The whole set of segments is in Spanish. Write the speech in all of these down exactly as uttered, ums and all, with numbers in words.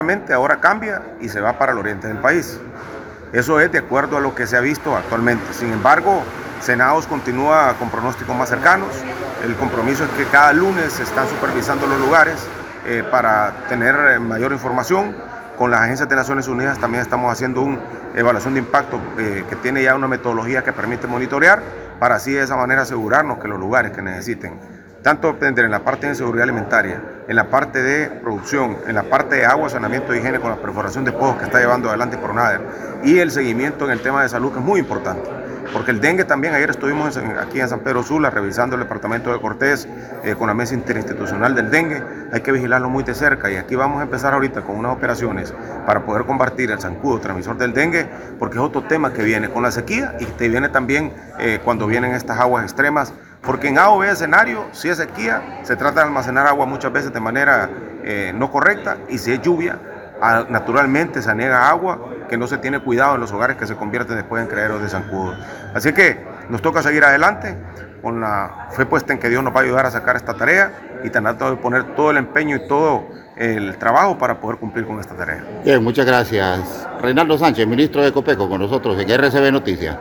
ahora cambia y se va para el oriente del país. Eso es de acuerdo a lo que se ha visto actualmente. Sin embargo, Senaos continúa con pronósticos más cercanos. El compromiso es que cada lunes se están supervisando los lugares eh, para tener mayor información. Con las agencias de Naciones Unidas también estamos haciendo una evaluación de impacto eh, que tiene ya una metodología que permite monitorear para así de esa manera asegurarnos que los lugares que necesiten, tanto en la parte de seguridad alimentaria, en la parte de producción, en la parte de agua, saneamiento y higiene con la perforación de pozos que está llevando adelante Pronader y el seguimiento en el tema de salud, que es muy importante. Porque el dengue también, ayer estuvimos en, aquí en San Pedro Sula revisando el departamento de Cortés eh, con la mesa interinstitucional del dengue. Hay que vigilarlo muy de cerca y aquí vamos a empezar ahorita con unas operaciones para poder combatir el zancudo transmisor del dengue, porque es otro tema que viene con la sequía y que viene también eh, cuando vienen estas aguas extremas. Porque en A o B escenario, si es sequía, se trata de almacenar agua muchas veces de manera eh, no correcta, y si es lluvia, a, naturalmente se aniega agua que no se tiene cuidado en los hogares, que se convierten después en criaderos de zancudos. Así que nos toca seguir adelante con la fe puesta en que Dios nos va a ayudar a sacar esta tarea y tratando de poner todo el empeño y todo el trabajo para poder cumplir con esta tarea. Bien, muchas gracias. Reinaldo Sánchez, ministro de Copeco, con nosotros en R C B Noticias.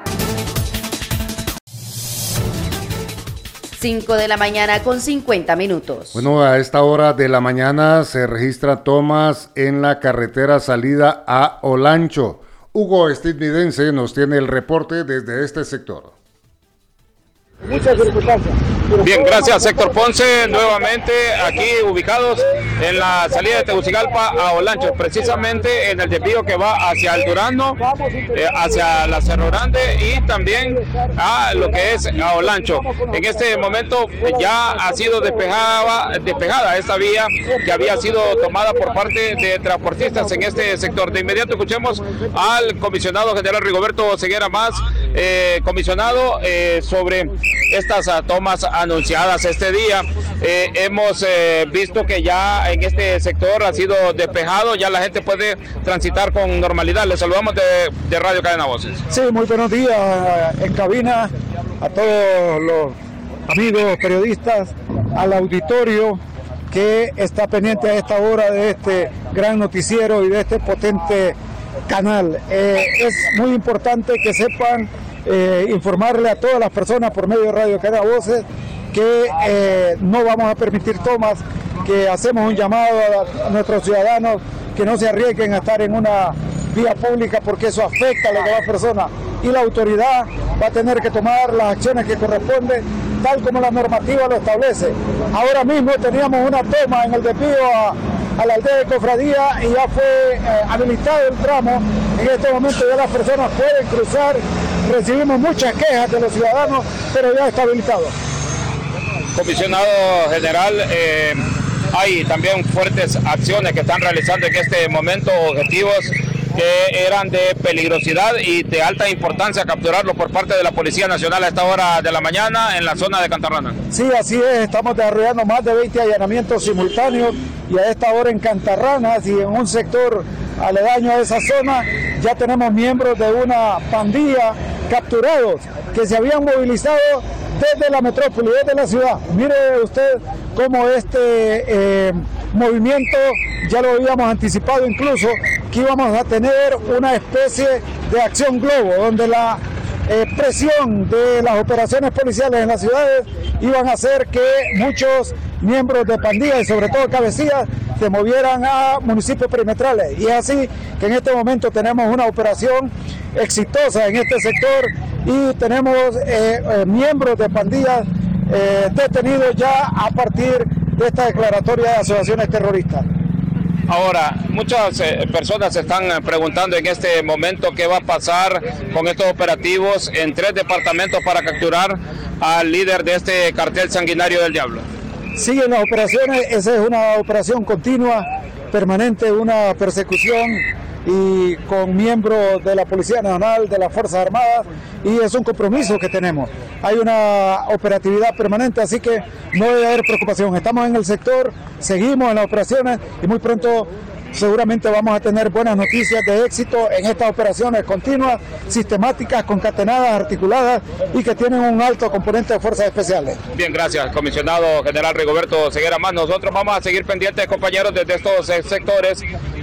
cinco de la mañana con cincuenta minutos. Bueno, a esta hora de la mañana se registra tomas en la carretera salida a Olancho. Hugo Estividense nos tiene el reporte desde este sector. Muchas circunstancias. Bien, gracias Héctor Ponce, nuevamente aquí ubicados en la salida de Tegucigalpa a Olancho, precisamente en el desvío que va hacia el Durano, eh, hacia la Cerro Grande y también a lo que es a Olancho. En este momento ya ha sido despejada, despejada esta vía que había sido tomada por parte de transportistas en este sector. De inmediato escuchemos al comisionado general Rigoberto Ceguera Mas, eh, comisionado, eh, sobre estas uh, tomas anunciadas este día. Eh, hemos eh, visto que ya en este sector ha sido despejado, ya la gente puede transitar con normalidad. Les saludamos de, de Radio Cadena Voces. Sí, muy buenos días en cabina, a todos los amigos periodistas, al auditorio que está pendiente a esta hora de este gran noticiero y de este potente canal. Eh, es muy importante que sepan Eh, informarle a todas las personas por medio de Radio Cadena Voces que eh, no vamos a permitir tomas, que hacemos un llamado a, a nuestros ciudadanos que no se arriesguen a estar en una vía pública porque eso afecta a las demás personas y la autoridad va a tener que tomar las acciones que corresponden tal como la normativa lo establece. Ahora mismo teníamos una toma en el desvío a, a la aldea de Cofradía y ya fue eh, habilitado el tramo. En este momento ya las personas pueden cruzar. Recibimos muchas quejas de los ciudadanos, pero ya está habilitado. Comisionado general, eh, hay también fuertes acciones que están realizando en este momento, objetivos que eran de peligrosidad y de alta importancia capturarlos por parte de la Policía Nacional a esta hora de la mañana en la zona de Cantarrana. Sí, así es, estamos desarrollando más de veinte allanamientos simultáneos y a esta hora en Cantarranas y en un sector aledaño a esa zona ya tenemos miembros de una pandilla capturados que se habían movilizado desde la metrópoli, desde la ciudad. Mire usted cómo este eh, movimiento ya lo habíamos anticipado, incluso que íbamos a tener una especie de acción globo, donde la eh, presión de las operaciones policiales en las ciudades iban a hacer que muchos miembros de pandillas y sobre todo cabecillas se movieran a municipios perimetrales. Y es así que en este momento tenemos una operación exitosa en este sector y tenemos eh, eh, miembros de pandillas eh, detenidos ya a partir de esta declaratoria de asociaciones terroristas. Ahora, muchas eh, personas se están preguntando en este momento qué va a pasar con estos operativos en tres departamentos para capturar al líder de este cartel sanguinario del Diablo. Siguen las operaciones, esa es una operación continua, permanente, una persecución y con miembros de la Policía Nacional, de las Fuerzas Armadas, y es un compromiso que tenemos. Hay una operatividad permanente, así que no debe haber preocupación. Estamos en el sector, seguimos en las operaciones y muy pronto seguramente vamos a tener buenas noticias de éxito en estas operaciones continuas, sistemáticas, concatenadas, articuladas y que tienen un alto componente de fuerzas especiales. Bien, gracias, comisionado general Rigoberto Ceguera Mas. Nosotros vamos a seguir pendientes, compañeros, desde estos sectores